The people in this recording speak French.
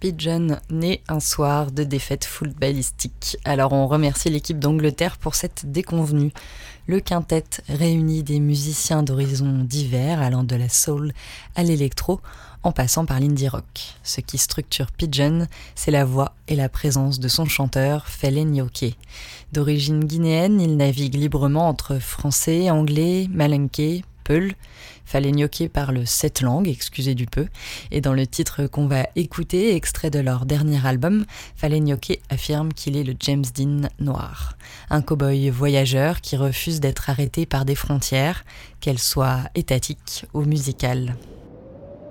Pigeon, né un soir de défaite footballistique. Alors on remercie l'équipe d'Angleterre pour cette déconvenue. Le quintet réunit des musiciens d'horizons divers allant de la soul à l'électro en passant par l'indie rock. Ce qui structure Pigeon, c'est la voix et la présence de son chanteur Fale Nyoke. D'origine guinéenne, il navigue librement entre français, anglais, malinké, peul. Fale Nyoke parle 7 langues, excusez du peu, et dans le titre qu'on va écouter, extrait de leur dernier album, Fale Nyoke affirme qu'il est le James Dean noir. Un cow-boy voyageur qui refuse d'être arrêté par des frontières, qu'elles soient étatiques ou musicales.